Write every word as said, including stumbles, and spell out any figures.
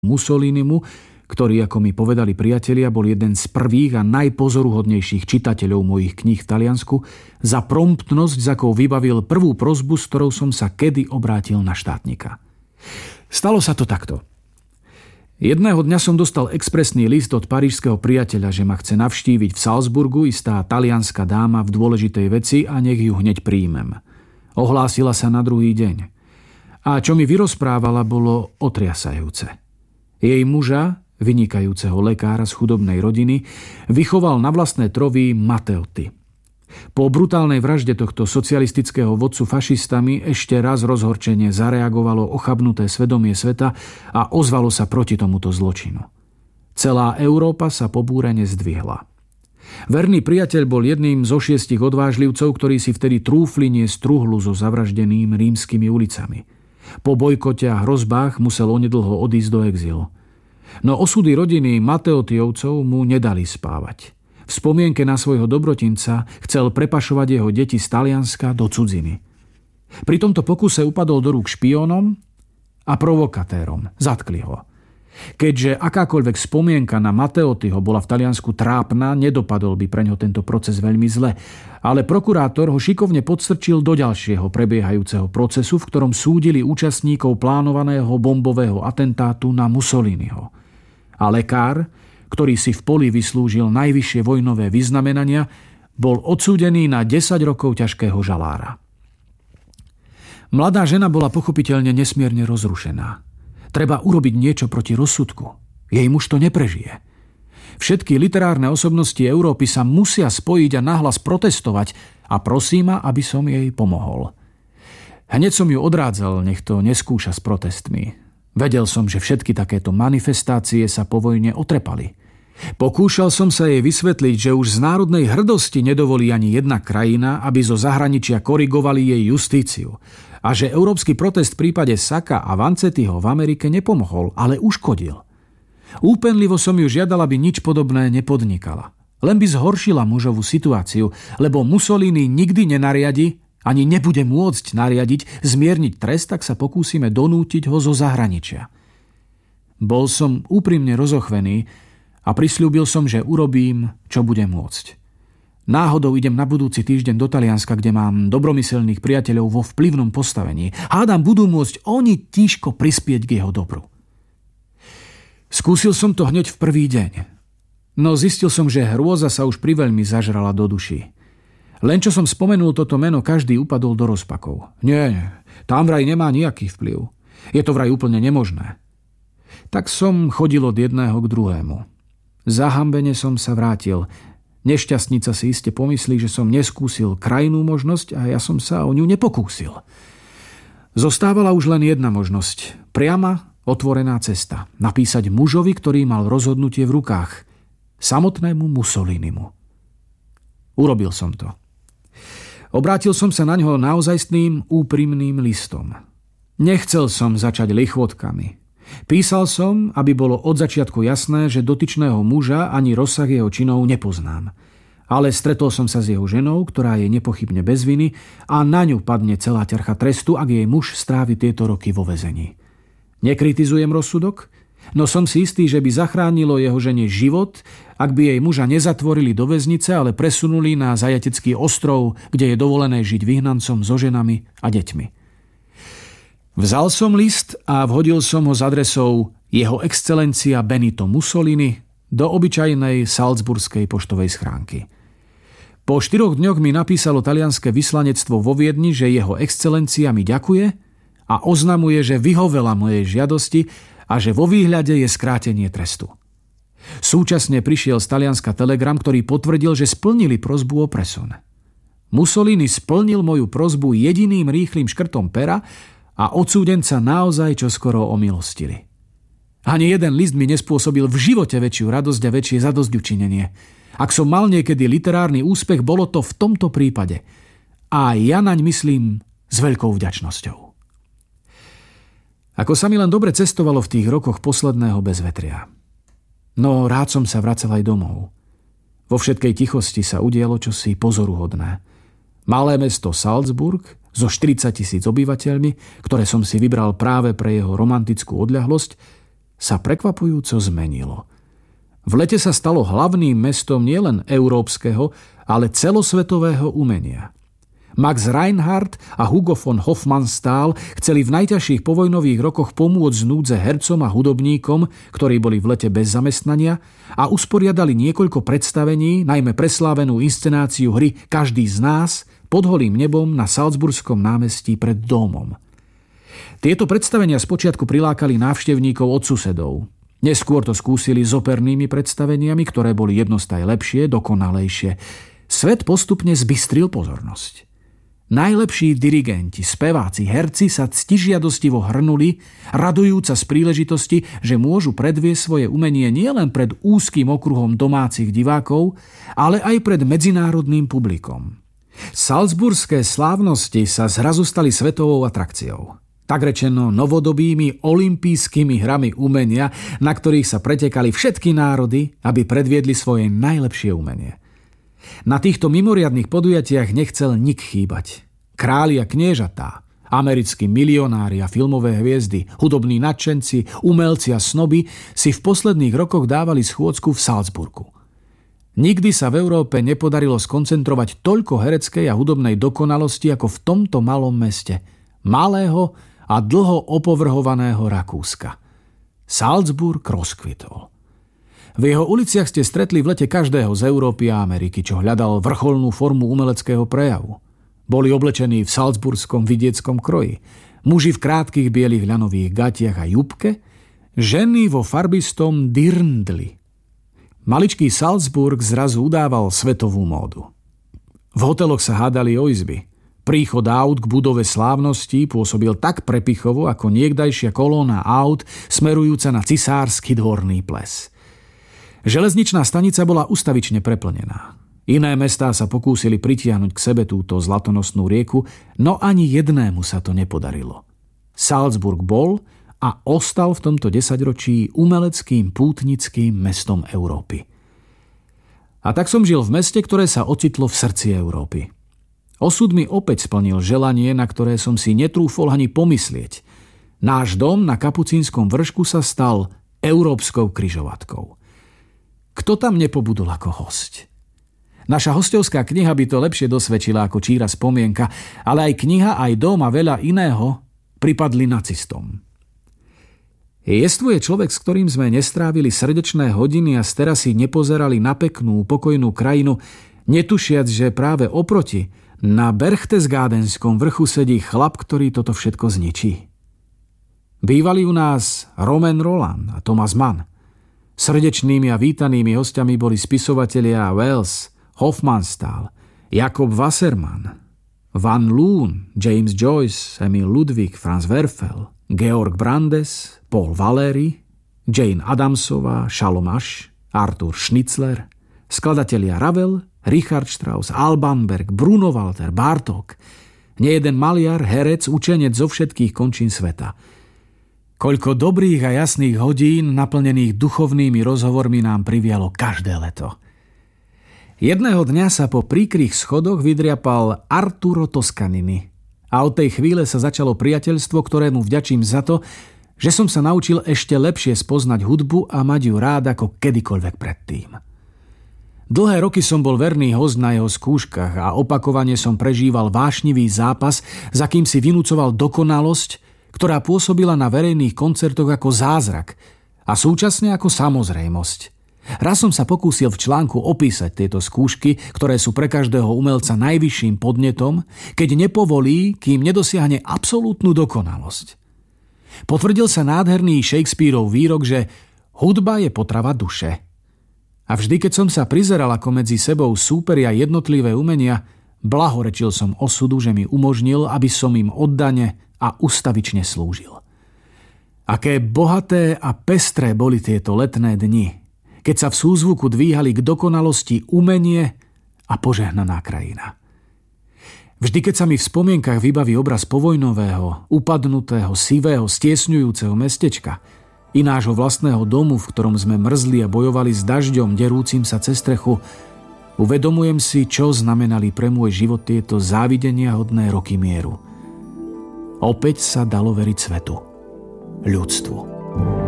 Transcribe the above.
Mussolinimu, ktorý, ako mi povedali priatelia, bol jeden z prvých a najpozoruhodnejších čitateľov mojich kníh v Taliansku, za promptnosť, za akou vybavil prvú prosbu, s ktorou som sa kedy obrátil na štátnika. Stalo sa to takto. Jedného dňa som dostal expresný list od parížskeho priateľa, že ma chce navštíviť v Salzburgu istá talianska dáma v dôležitej veci a nech ju hneď príjmem. Ohlásila sa na druhý deň. A čo mi vyrozprávala, bolo otriasajúce. Jej muža, vynikajúceho lekára z chudobnej rodiny, vychoval na vlastné trovy Matteotti. Po brutálnej vražde tohto socialistického vodcu fašistami ešte raz rozhorčene zareagovalo ochabnuté svedomie sveta a ozvalo sa proti tomuto zločinu. Celá Európa sa pobúrene zdvihla. Verný priateľ bol jedným zo šiestich odvážlivcov, ktorí si vtedy trúfli niesť truhlu so zavraždeným rímskymi ulicami. Po bojkote a hrozbách musel onedlho odísť do exilu. No osudy rodiny Matteottiovcov mu nedali spávať. V spomienke na svojho dobrotinca chcel prepašovať jeho deti z Talianska do cudziny. Pri tomto pokuse upadol do rúk špiónom a provokatérom. Zatkli ho. Keďže akákoľvek spomienka na Matteottiho bola v Taliansku trápna, nedopadol by preňho tento proces veľmi zle. Ale prokurátor ho šikovne podstrčil do ďalšieho prebiehajúceho procesu, v ktorom súdili účastníkov plánovaného bombového atentátu na Mussoliniho. A lekár, ktorý si v poli vyslúžil najvyššie vojnové vyznamenania, bol odsúdený na desať rokov ťažkého žalára. Mladá žena bola pochopiteľne nesmierne rozrušená. Treba urobiť niečo proti rozsudku. Jej muž to neprežije. Všetky literárne osobnosti Európy sa musia spojiť a nahlas protestovať a prosí ma, aby som jej pomohol. Hneď som ju odrádzal, nech to neskúša s protestmi. Vedel som, že všetky takéto manifestácie sa po vojne otrepali. Pokúšal som sa jej vysvetliť, že už z národnej hrdosti nedovolí ani jedna krajina, aby zo zahraničia korigovali jej justíciu. A že európsky protest v prípade Sacka a Vanzettiho v Amerike nepomohol, ale uškodil. Úpenlivo som ju žiadal, aby nič podobné nepodnikala. Len by zhoršila mužovú situáciu, lebo Mussolini nikdy nenariadi, ani nebude môcť nariadiť zmierniť trest, tak sa pokúsime donútiť ho zo zahraničia. Bol som úprimne rozochvený a prisľúbil som, že urobím, čo budem môcť. Náhodou idem na budúci týždeň do Talianska, kde mám dobromyselných priateľov vo vplyvnom postavení. Hádam, budú môcť oni tížko prispieť k jeho dobru. Skúsil som to hneď v prvý deň. No zistil som, že hrôza sa už priveľmi zažrala do duší. Len čo som spomenul toto meno, každý upadol do rozpakov. Nie, tam vraj nemá nejaký vplyv. Je to vraj úplne nemožné. Tak som chodil od jedného k druhému. Zahambene som sa vrátil. Nešťastnica si iste pomyslí, že som neskúsil krajnú možnosť a ja som sa o ňu nepokúsil. Zostávala už len jedna možnosť. Priama, otvorená cesta. Napísať mužovi, ktorý mal rozhodnutie v rukách. Samotnému Mussolinimu. Urobil som to. Obrátil som sa na ňoho naozajstným, úprimným listom. Nechcel som začať lichvotkami. Písal som, aby bolo od začiatku jasné, že dotyčného muža ani rozsah jeho činov nepoznám. Ale stretol som sa s jeho ženou, ktorá je nepochybne bez viny a na ňu padne celá ťarcha trestu, ak jej muž strávi tieto roky vo väzení. Nekritizujem rozsudok, no som si istý, že by zachránilo jeho žene život, ak by jej muža nezatvorili do väznice, ale presunuli na zajatecký ostrov, kde je dovolené žiť vyhnancom so ženami a deťmi. Vzal som list a vhodil som ho s adresou Jeho excelencia Benito Mussolini do obyčajnej salzburskej poštovej schránky. Po štyroch dňoch mi napísalo talianske vyslanectvo vo Viedni, že Jeho excelencia mi ďakuje a oznamuje, že vyhovela mojej žiadosti a že vo výhľade je skrátenie trestu. Súčasne prišiel z Talianska telegram, ktorý potvrdil, že splnili prosbu o presun. Mussolini splnil moju prosbu jediným rýchlym škrtom pera a odsúdenca naozaj čoskoro omilostili. Ani jeden list mi nespôsobil v živote väčšiu radosť a väčšie zadosťučinenie. Ak som mal niekedy literárny úspech, bolo to v tomto prípade. A ja naň myslím s veľkou vďačnosťou. Ako sa mi len dobre cestovalo v tých rokoch posledného bezvetria. No rád som sa vracal aj domov. Vo všetkej tichosti sa udialo čosi pozoruhodné. Malé mesto Salzburg so štyridsať tisíc obyvateľmi, ktoré som si vybral práve pre jeho romantickú odľahlosť, sa prekvapujúco zmenilo. V lete sa stalo hlavným mestom nielen európskeho, ale celosvetového umenia. Max Reinhardt a Hugo von Hofmannsthal chceli v najťažších povojnových rokoch pomôcť z núdze hercom a hudobníkom, ktorí boli v lete bez zamestnania, a usporiadali niekoľko predstavení, najmä preslávenú inscenáciu hry Každý z nás pod holým nebom na Salzburskom námestí pred domom. Tieto predstavenia spočiatku prilákali návštevníkov od susedov. Neskôr to skúsili s opernými predstaveniami, ktoré boli jednostaj lepšie, dokonalejšie. Svet postupne zbystril pozornosť. Najlepší dirigenti, speváci, herci sa ctižiadostivo hrnuli, radujúca z príležitosti, že môžu predviesť svoje umenie nielen pred úzkým okruhom domácich divákov, ale aj pred medzinárodným publikom. Salzburské slávnosti sa zrazu stali svetovou atrakciou. Tak rečeno novodobými olympijskými hrami umenia, na ktorých sa pretekali všetky národy, aby predviedli svoje najlepšie umenie. Na týchto mimoriadnych podujatiach nechcel nik chýbať. Králi a kniežatá, americkí milionári a filmové hviezdy, hudobní nadšenci, umelci a snoby si v posledných rokoch dávali schôdzku v Salzburgu. Nikdy sa v Európe nepodarilo skoncentrovať toľko hereckej a hudobnej dokonalosti ako v tomto malom meste. Malého a dlho opovrhovaného Rakúska. Salzburg rozkvitol. V jeho uliciach ste stretli v lete každého z Európy a Ameriky, čo hľadal vrcholnú formu umeleckého prejavu. Boli oblečení v salzburskom vidieckom kroji. Muži v krátkych bielých ľanových gatiach a jupke, ženy vo farbistom dirndli. Maličký Salzburg zrazu udával svetovú módu. V hoteloch sa hádali o izby. Príchod aut k budove slávnosti pôsobil tak prepichovo, ako niekdajšia kolóna aut smerujúca na cisársky dvorný ples. Železničná stanica bola ustavične preplnená. Iné mestá sa pokúsili pritiahnuť k sebe túto zlatonosnú rieku, no ani jednému sa to nepodarilo. Salzburg bol a ostal v tomto desaťročí umeleckým pútnickým mestom Európy. A tak som žil v meste, ktoré sa ocitlo v srdci Európy. Osud mi opäť splnil želanie, na ktoré som si netrúfol ani pomyslieť. Náš dom na Kapucínskom vršku sa stal európskou križovatkou. Kto tam nepobudol ako hosť? Naša hostovská kniha by to lepšie dosvedčila ako číra spomienka, ale aj kniha, aj dom a veľa iného pripadli nacistom. Jestvuje človek, s ktorým sme nestrávili srdečné hodiny a z terasy nepozerali na peknú, pokojnú krajinu, netušiac, že práve oproti, na Berchtesgadenskom vrchu sedí chlap, ktorý toto všetko zničí. Bývali u nás Romain Rolland a Thomas Mann. Srdečnými a vítanými hostiami boli spisovatelia Wells, Hofmannsthal, Jakob Wassermann, Van Loon, James Joyce, Emil Ludwig, Franz Werfel, Georg Brandes, Paul Valéry, Jane Addamsová, Shalom Asch, Arthur Schnitzler, skladatelia Ravel, Richard Strauss, Alban Berg, Bruno Walter, Bartók, nejeden maliar, herec, učenec zo všetkých končín sveta. Koľko dobrých a jasných hodín, naplnených duchovnými rozhovormi nám privialo každé leto. Jedného dňa sa po príkrých schodoch vydriapal Arturo Toscanini a od tej chvíle sa začalo priateľstvo, ktorému vďačím za to, že som sa naučil ešte lepšie spoznať hudbu a mať ju rád ako kedykoľvek predtým. Dlhé roky som bol verný host na jeho skúškach a opakovane som prežíval vášnivý zápas, za kým si vynúcoval dokonalosť, ktorá pôsobila na verejných koncertoch ako zázrak a súčasne ako samozrejmosť. Raz som sa pokúsil v článku opísať tieto skúšky, ktoré sú pre každého umelca najvyšším podnetom, keď nepovolí, kým nedosiahne absolútnu dokonalosť. Potvrdil sa nádherný Shakespearov výrok, že hudba je potrava duše. A vždy, keď som sa prizeral, ako medzi sebou súperia jednotlivé umenia, blahorečil som osudu, že mi umožnil, aby som im oddane a ustavične slúžil. Aké bohaté a pestré boli tieto letné dni, keď sa v súzvuku dvíhali k dokonalosti umenie a požehnaná krajina. Vždy, keď sa mi v spomienkach vybaví obraz povojnového, upadnutého, sivého, stiesňujúceho mestečka i nášho vlastného domu, v ktorom sme mrzli a bojovali s dažďom, derúcim sa cez strechu, uvedomujem si, čo znamenali pre môj život tieto závideniahodné roky mieru. Opäť sa dalo veriť svetu, ľudstvu.